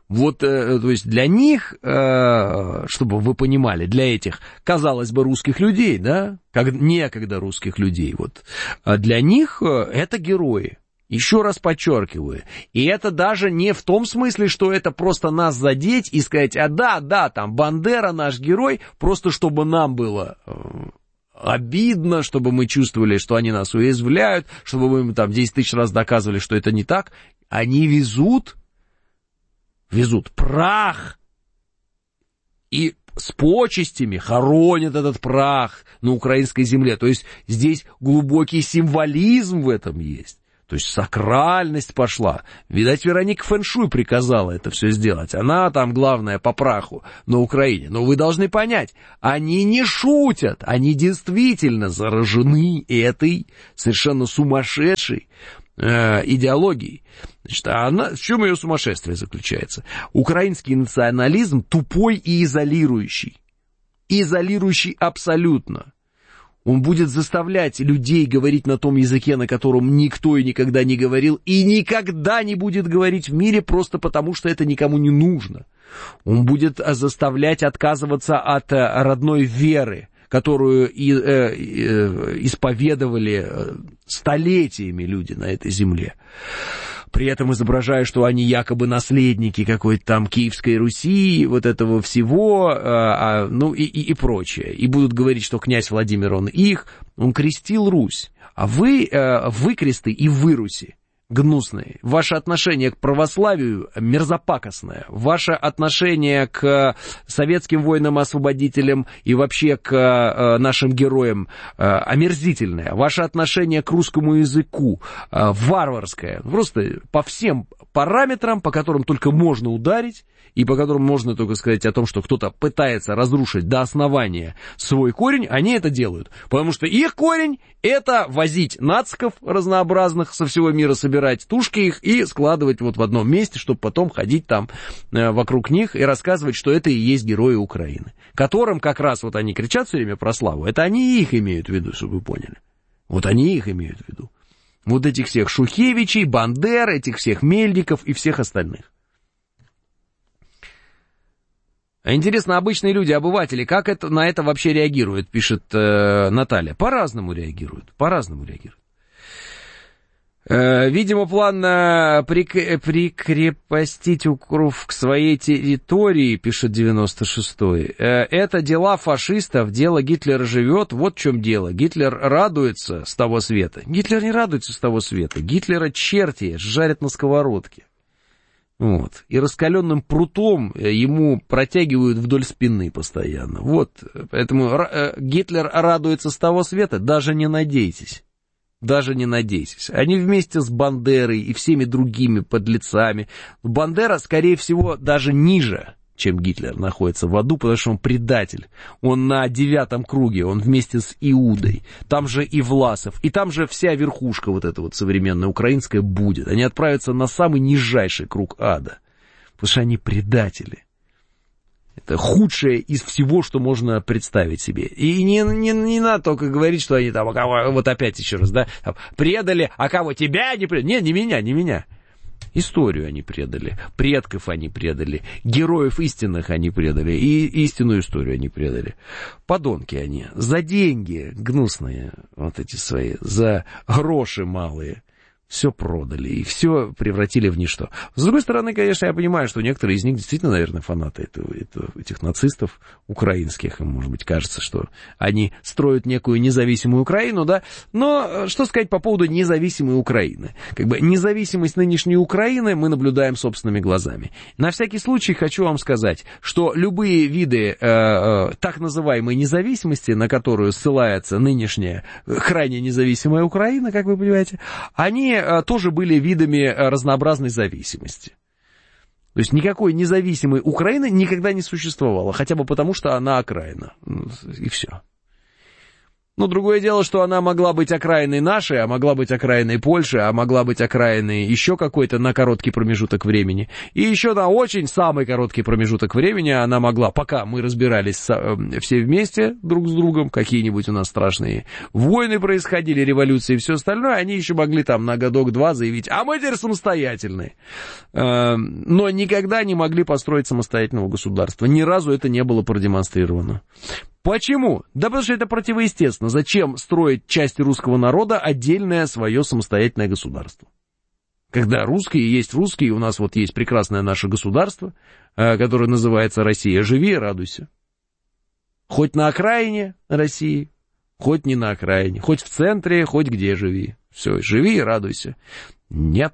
Вот, э, то есть для них, э, чтобы вы понимали, для этих, казалось бы, русских людей, да, как некогда русских людей, вот, для них э, это герои. Еще раз подчеркиваю, и это даже не в том смысле, что это просто нас задеть и сказать, а да, да, там Бандера наш герой, просто чтобы нам было э, обидно, чтобы мы чувствовали, что они нас уязвляют, чтобы мы им там десять тысяч раз доказывали, что это не так. Они везут везут прах и с почестями хоронят этот прах на украинской земле. То есть здесь глубокий символизм в этом есть. То есть сакральность пошла. Видать, Вероника Фэншуй приказала это все сделать. Она там главная по праху на Украине. Но вы должны понять, они не шутят. Они действительно заражены этой совершенно сумасшедшей э, идеологией. Значит, а она, в чем ее сумасшествие заключается? Украинский национализм тупой и изолирующий. Изолирующий абсолютно. Он будет заставлять людей говорить на том языке, на котором никто и никогда не говорил, и никогда не будет говорить в мире, просто потому что это никому не нужно. Он будет заставлять отказываться от родной веры, которую и, э, э, исповедовали столетиями люди на этой земле. При этом изображая, что они якобы наследники какой-то там Киевской Руси, вот этого всего, а, ну и, и, и прочее. И будут говорить, что князь Владимир, он их, он крестил Русь. А вы, вы кресты и вы Руси. Гнусные. Ваше отношение к православию мерзопакостное. Ваше отношение к советским воинам-освободителям и вообще к нашим героям омерзительное. Ваше отношение к русскому языку варварское. Просто по всем параметрам, по которым только можно ударить, и по которым можно только сказать о том, что кто-то пытается разрушить до основания свой корень, они это делают. Потому что их корень — это возить нациков разнообразных со всего мира, собирать тушки их и складывать вот в одном месте, чтобы потом ходить там э, вокруг них и рассказывать, что это и есть герои Украины. Которым как раз вот они кричат все время про славу. Это они их имеют в виду, чтобы вы поняли. Вот они их имеют в виду. Вот этих всех Шухевичей, Бандер, этих всех Мельников и всех остальных. Интересно, обычные люди, обыватели, как это, на это вообще реагируют, пишет э, Наталья. По-разному реагируют, по-разному реагируют. Э, видимо, план э, прик- прикрепостить укров к своей территории, пишет девяносто шестой. Э, это дела фашистов, дело Гитлера живет, вот в чем дело. Гитлер радуется с того света. Гитлер не радуется с того света. Гитлера черти жарят на сковородке. Вот. И раскаленным прутом ему протягивают вдоль спины постоянно. Вот. Поэтому Гитлер радуется с того света, даже не надейтесь. Даже не надейтесь. Они вместе с Бандерой и всеми другими подлецами. Бандера, скорее всего, даже ниже, чем Гитлер, находится в аду, потому что он предатель. Он на девятом круге, он вместе с Иудой. Там же и Власов, и там же вся верхушка вот эта вот современная украинская будет. Они отправятся на самый нижайший круг ада, потому что они предатели. Это худшее из всего, что можно представить себе. И не, не, не надо только говорить, что они там, а кого, вот опять еще раз, да, там, предали, а кого, тебя не предали? Нет, не меня, не меня. Историю они предали, предков они предали, героев истинных они предали, и истинную историю они предали. Подонки они, за деньги гнусные, вот эти свои, за гроши малые. Все продали и все превратили в ничто. С другой стороны, конечно, я понимаю, что некоторые из них действительно, наверное, фанаты этого, этого, этих нацистов украинских. Им, может быть, кажется, что они строят некую независимую Украину, да. Но что сказать по поводу независимой Украины? Как бы независимость нынешней Украины мы наблюдаем собственными глазами. На всякий случай хочу вам сказать, что любые виды э, э, так называемой независимости, на которую ссылается нынешняя крайне независимая Украина, как вы понимаете, они тоже были видами разнообразной зависимости. То есть никакой независимой Украины никогда не существовало, хотя бы потому, что она окраина. И все. Ну, другое дело, что она могла быть окраиной нашей, а могла быть окраиной Польши, а могла быть окраиной еще какой-то на короткий промежуток времени. И еще на очень самый короткий промежуток времени она могла, пока мы разбирались все вместе друг с другом, какие-нибудь у нас страшные войны происходили, революции и все остальное, они еще могли там на годок-два заявить, а мы теперь самостоятельные. Но никогда не могли построить самостоятельного государства. Ни разу это не было продемонстрировано. Почему? Да потому что это противоестественно. Зачем строить части русского народа отдельное свое самостоятельное государство? Когда русские есть русские, у нас вот есть прекрасное наше государство, которое называется Россия. Живи и радуйся. Хоть на окраине России, хоть не на окраине, хоть в центре, хоть где живи. Все, живи и радуйся. Нет.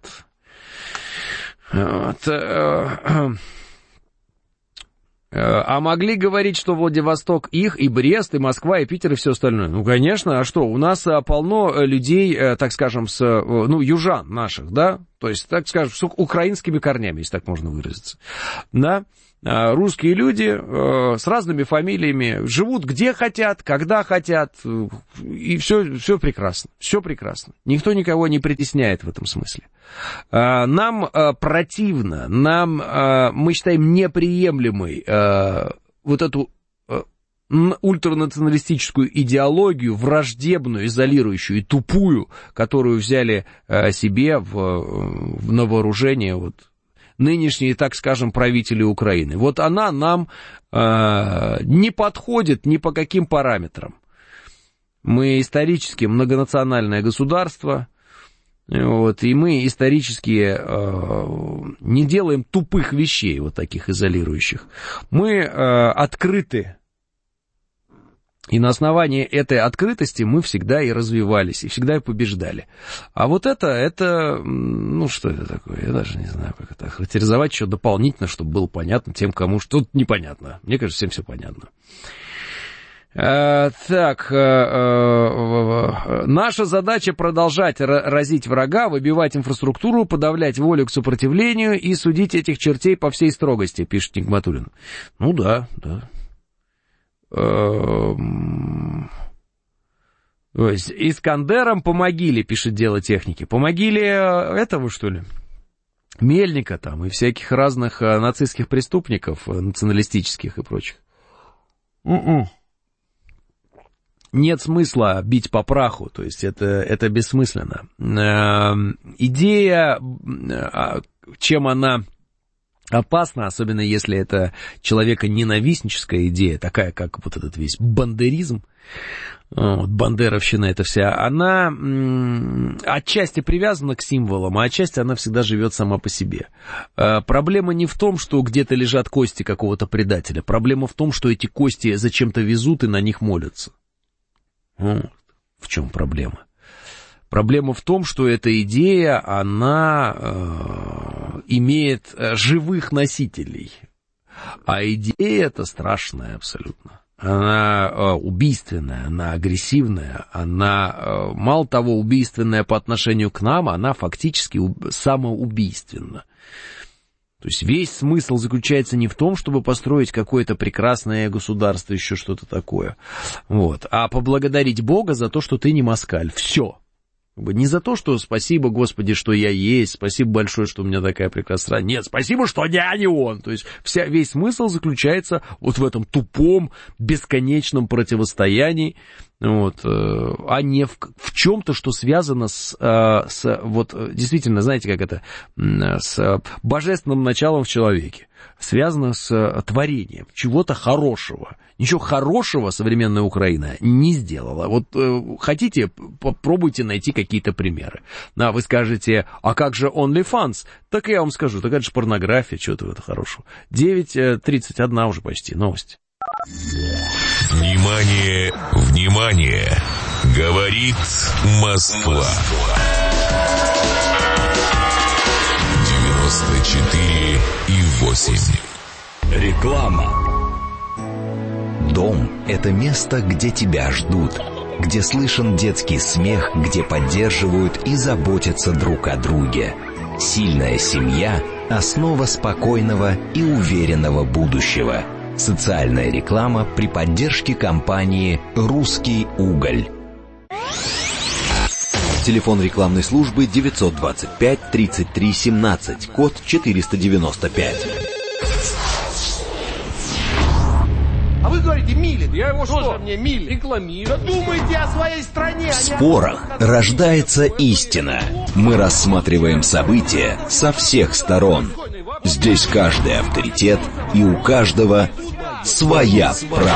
Вот. А могли говорить, что Владивосток их, и Брест, и Москва, и Питер, и все остальное? Ну, конечно, а что? У нас полно людей, так скажем, с, ну, южан наших, да? То есть, так скажем, с украинскими корнями, если так можно выразиться. Да? Русские люди с разными фамилиями живут где хотят, когда хотят, и все, все прекрасно, все прекрасно. Никто никого не притесняет в этом смысле. Нам противно, нам, мы считаем неприемлемой вот эту ультранационалистическую идеологию, враждебную, изолирующую и тупую, которую взяли себе в, в на вооружение вот нынешние, так скажем, правители Украины. Вот она нам э, не подходит ни по каким параметрам. Мы исторически многонациональное государство, вот, и мы исторически э, не делаем тупых вещей, вот таких изолирующих. Мы э, открыты. И на основании этой открытости мы всегда и развивались, и всегда и побеждали. А вот это, это, ну, что это такое? Я даже не знаю, как это характеризовать еще дополнительно, чтобы было понятно тем, кому что-то непонятно. Мне кажется, всем все понятно. А, так, а, а, наша задача продолжать разить врага, выбивать инфраструктуру, подавлять волю к сопротивлению и судить этих чертей по всей строгости, пишет Нигматуллин. Ну да, да. Искандером помогили, пишет Дело техники. Помогили этого, что ли? Мельника там и всяких разных нацистских преступников, националистических и прочих. Mm-mm. Нет смысла бить по праху, то есть это, это бессмысленно. Идея, чем она опасно, особенно если это человеконенавистническая идея, такая, как вот этот весь бандеризм, вот, бандеровщина эта вся, она м- отчасти привязана к символам, а отчасти она всегда живет сама по себе. А, проблема не в том, что где-то лежат кости какого-то предателя, проблема в том, что эти кости зачем-то везут и на них молятся. Вот в чем проблема. Проблема в том, что эта идея, она э, имеет живых носителей. А идея эта страшная абсолютно. Она э, убийственная, она агрессивная, она, э, мало того, убийственная по отношению к нам, она фактически уб- самоубийственна. То есть весь смысл заключается не в том, чтобы построить какое-то прекрасное государство, еще что-то такое, вот, а поблагодарить Бога за то, что ты не москаль. Все. Не за то, что спасибо, Господи, что я есть, спасибо большое, что у меня такая прекрасная страна. Нет, спасибо, что я не он. То есть вся, весь смысл заключается вот в этом тупом, бесконечном противостоянии, вот, а не в, в чем-то, что связано с, с, вот, действительно, знаете, как это, с божественным началом в человеке, связано с творением чего-то хорошего. Ничего хорошего современная Украина не сделала. Вот э, хотите, попробуйте найти какие-то примеры. А вы скажете, а как же OnlyFans? Так я вам скажу, так это же порнография, что-то в это хорошего. девять тридцать один уже почти, новости. Внимание, внимание! Говорит Москва. девяносто четыре и восемь. Реклама. Дом – это место, где тебя ждут, где слышен детский смех, где поддерживают и заботятся друг о друге. Сильная семья – основа спокойного и уверенного будущего. Социальная реклама при поддержке компании «Русский уголь». Телефон рекламной службы девятьсот двадцать пять тридцать три семнадцать, код четыреста девяносто пять. А вы говорите Милин. Я его что? Мне Милин. Рекламирую. Да думайте о своей стране. В спорах рождается истина. Мы рассматриваем события со всех сторон. Здесь каждый авторитет, и у каждого своя правда.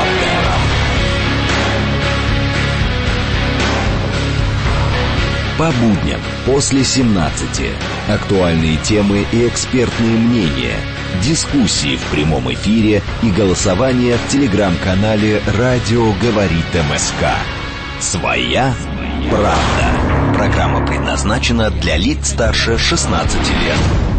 По будням после семнадцати. Актуальные темы и экспертные мнения. Дискуссии в прямом эфире и голосование в телеграм-канале «Радио говорит МСК». Своя правда. Программа предназначена для лиц старше шестнадцати лет.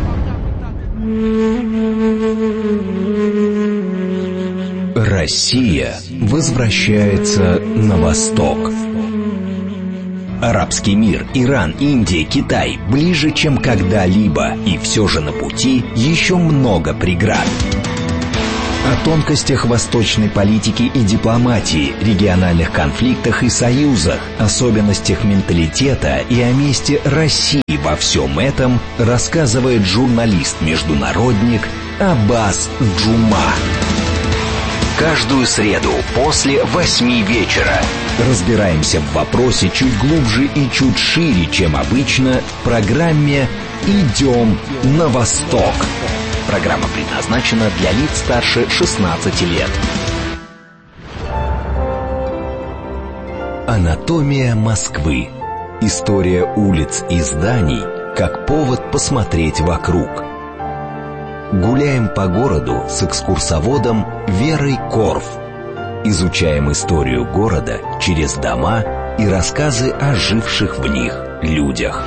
Россия возвращается на восток. Арабский мир, Иран, Индия, Китай ближе, чем когда-либо, и все же на пути еще много преград. О тонкостях восточной политики и дипломатии, региональных конфликтах и союзах, особенностях менталитета и о месте России во всем этом рассказывает журналист-международник Аббас Джума. Каждую среду после восьми вечера разбираемся в вопросе чуть глубже и чуть шире, чем обычно, в программе «Идем на восток». Программа предназначена для лиц старше шестнадцати лет. Анатомия Москвы. История улиц и зданий как повод посмотреть вокруг. Гуляем по городу с экскурсоводом Верой Корф. Изучаем историю города через дома и рассказы о живших в них людях.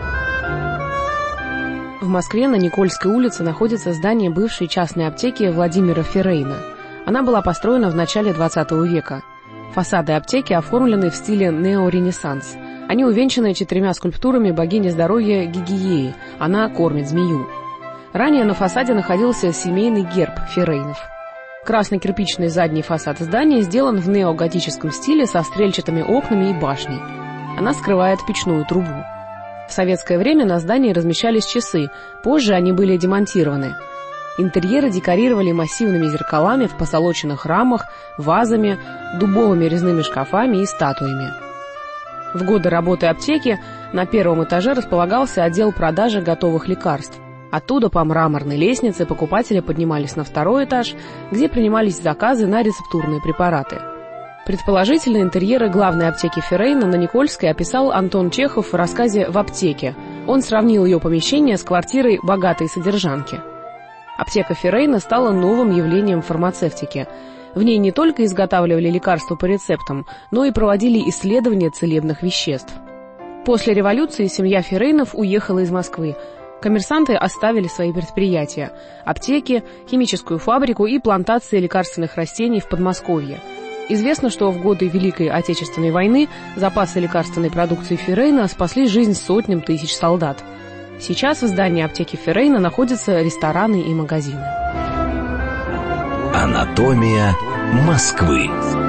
В Москве на Никольской улице находится здание бывшей частной аптеки Владимира Феррейна. Она была построена в начале двадцатого века. Фасады аптеки оформлены в стиле неоренессанс. Они увенчаны четырьмя скульптурами богини здоровья Гигиеи. Она кормит змею. Ранее на фасаде находился семейный герб Феррейнов. Красно-кирпичный задний фасад здания сделан в неоготическом стиле со стрельчатыми окнами и башней. Она скрывает печную трубу. В советское время на здании размещались часы, позже они были демонтированы. Интерьеры декорировали массивными зеркалами в позолоченных рамах, вазами, дубовыми резными шкафами и статуями. В годы работы аптеки на первом этаже располагался отдел продажи готовых лекарств. Оттуда по мраморной лестнице покупатели поднимались на второй этаж, где принимались заказы на рецептурные препараты. Предположительно, интерьеры главной аптеки Феррейна на Никольской описал Антон Чехов в рассказе «В аптеке». Он сравнил ее помещение с квартирой богатой содержанки. Аптека Феррейна стала новым явлением фармацевтики. В ней не только изготавливали лекарства по рецептам, но и проводили исследования целебных веществ. После революции семья Феррейнов уехала из Москвы. Коммерсанты оставили свои предприятия – аптеки, химическую фабрику и плантации лекарственных растений в Подмосковье. Известно, что в годы Великой Отечественной войны запасы лекарственной продукции Феррейна спасли жизнь сотням тысяч солдат. Сейчас в здании аптеки Феррейна находятся рестораны и магазины. Анатомия Москвы.